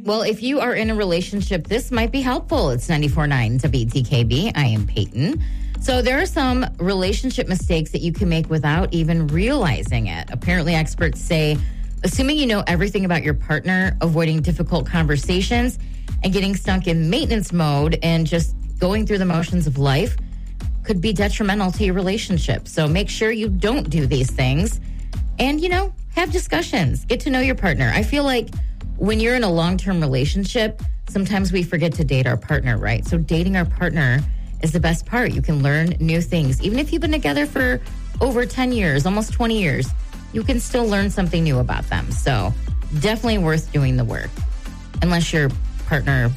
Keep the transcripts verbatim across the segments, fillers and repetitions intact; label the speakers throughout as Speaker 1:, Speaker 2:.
Speaker 1: Well, if you are in a relationship, this might be helpful. It's ninety-four point nine W D K B. I am Peyton. So there are some relationship mistakes that you can make without even realizing it. Apparently, experts say, assuming you know everything about your partner, avoiding difficult conversations, and getting stuck in maintenance mode and just going through the motions of life could be detrimental to your relationship. So make sure you don't do these things and, you know, have discussions. Get to know your partner. I feel like when you're in a long-term relationship, sometimes we forget to date our partner, right? So dating our partner is the best part. You can learn new things. Even if you've been together for over ten years, almost twenty years, you can still learn something new about them. So definitely worth doing the work. Unless your partner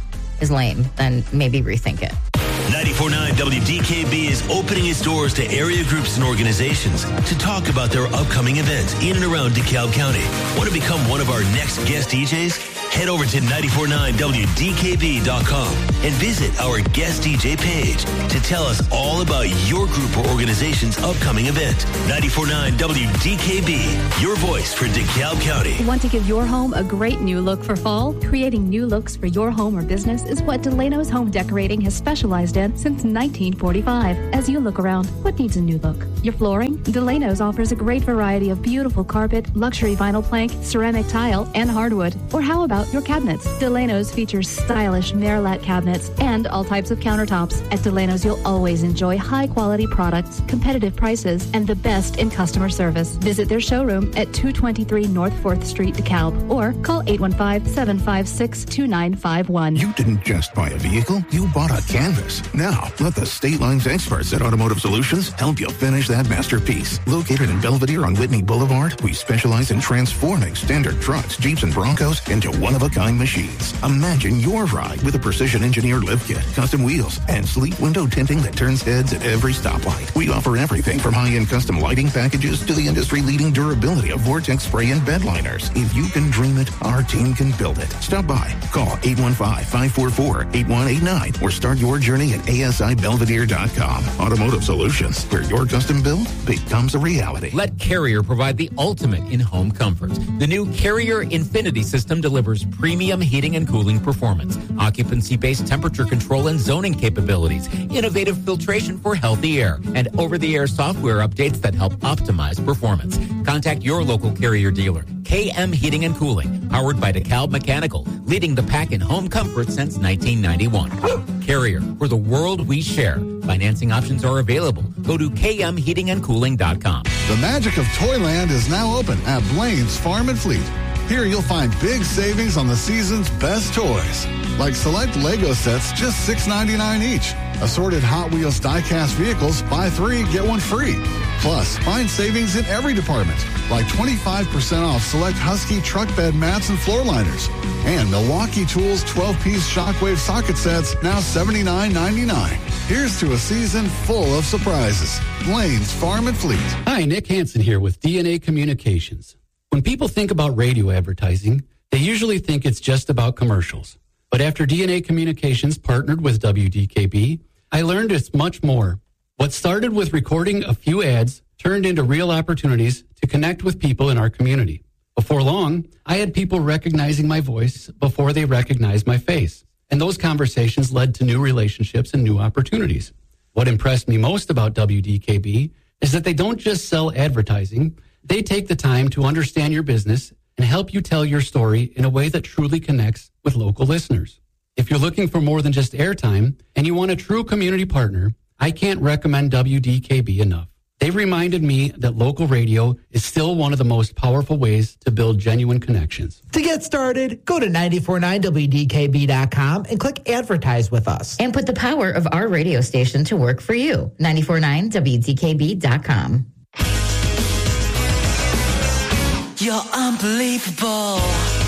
Speaker 1: is lame, then maybe rethink it.
Speaker 2: ninety-four point nine W D K B is opening its doors to area groups and organizations to talk about their upcoming events in and around DeKalb County. Want to become one of our next guest D Js? Head over to ninety-four point nine W D K B dot com and visit our guest D J page to tell us all about your group or organization's upcoming event. ninety-four point nine W D K B, your voice for DeKalb County.
Speaker 3: Want to give your home a great new look for fall? Creating new looks for your home or business is what Delano's Home Decorating has specialized in since nineteen forty-five. As you look around, what needs a new look? Your flooring? Delano's offers a great variety of beautiful carpet, luxury vinyl plank, ceramic tile, and hardwood. Or how about your cabinets? Delano's features stylish Merillat cabinets and all types of countertops. At Delano's, you'll always enjoy high-quality products, competitive prices, and the best in customer service. Visit their showroom at two twenty-three North fourth Street, DeKalb, or call eight one five, seven five six, two nine five one.
Speaker 4: You didn't just buy a vehicle, you bought a canvas. Now, let the State Lines experts at Automotive Solutions help you finish that masterpiece. Located in Belvedere on Whitney Boulevard, we specialize in transforming standard trucks, Jeeps, and Broncos into one-of-a-kind machines. Imagine your ride with a precision-engineered lift kit, custom wheels, and sleek window tinting that turns heads at every stoplight. We offer everything from high-end custom lighting packages to the industry-leading durability of Vortex spray and bed liners. If you can dream it, our team can build it. Stop by. Call eight one five, five four four, eight one eight nine or start your journey at A S I Belvedere dot com. Automotive Solutions, where your custom build becomes a reality.
Speaker 5: Let Carrier provide the ultimate in-home comfort. The new Carrier Infinity system delivers premium heating and cooling performance, occupancy-based temperature control and zoning capabilities, innovative filtration for healthy air, and over-the-air software updates that help optimize performance. Contact your local Carrier dealer. K M Heating and Cooling, powered by DeKalb Mechanical, leading the pack in home comfort since nineteen ninety-one. Carrier, for the world we share. Financing options are available. Go to K M heating and cooling dot com.
Speaker 6: The magic of Toyland is now open at Blaine's Farm and Fleet. Here you'll find big savings on the season's best toys, like select Lego sets, just six ninety-nine each. Assorted Hot Wheels die-cast vehicles, buy three, get one free. Plus, find savings in every department, like twenty-five percent off select Husky truck bed mats and floor liners. And Milwaukee Tools twelve-piece shockwave socket sets, now seventy-nine ninety-nine. Here's to a season full of surprises. Blaine's Farm and Fleet.
Speaker 7: Hi, Nick Hansen here with D N A Communications. When people think about radio advertising, they usually think it's just about commercials. But after D N A Communications partnered with W D K B, I learned it's much more. What started with recording a few ads turned into real opportunities to connect with people in our community. Before long, I had people recognizing my voice before they recognized my face. And those conversations led to new relationships and new opportunities. What impressed me most about W D K B is that they don't just sell advertising. They take the time to understand your business and help you tell your story in a way that truly connects with local listeners. If you're looking for more than just airtime and you want a true community partner, I can't recommend W D K B enough. They've reminded me that local radio is still one of the most powerful ways to build genuine connections.
Speaker 8: To get started, go to nine four nine W D K B dot com and click Advertise with us.
Speaker 1: And put the power of our radio station to work for you. nine four nine W D K B dot com.
Speaker 9: You're unbelievable.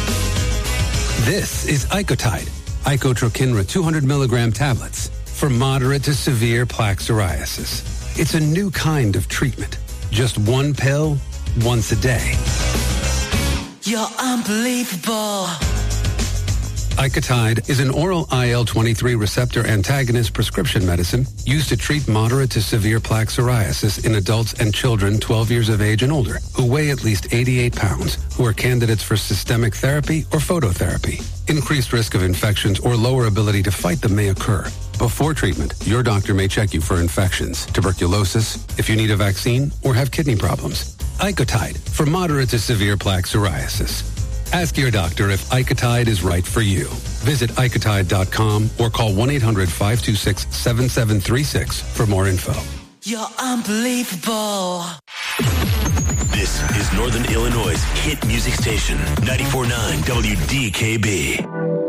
Speaker 10: This is Icotide, Icotrokinra two hundred milligram tablets for moderate to severe plaque psoriasis. It's a new kind of treatment. Just one pill, once a day.
Speaker 9: You're unbelievable.
Speaker 10: Icotide is an oral I L twenty-three receptor antagonist prescription medicine used to treat moderate to severe plaque psoriasis in adults and children twelve years of age and older who weigh at least eighty-eight pounds, who are candidates for systemic therapy or phototherapy. Increased risk of infections or lower ability to fight them may occur. Before treatment, your doctor may check you for infections, tuberculosis, if you need a vaccine, or have kidney problems. Icotide for moderate to severe plaque psoriasis. Ask your doctor if Icotide is right for you. Visit Icotide dot com or call one eight hundred five two six seven seven three six for more info.
Speaker 9: You're unbelievable.
Speaker 2: This is Northern Illinois' hit music station, ninety-four point nine W D K B.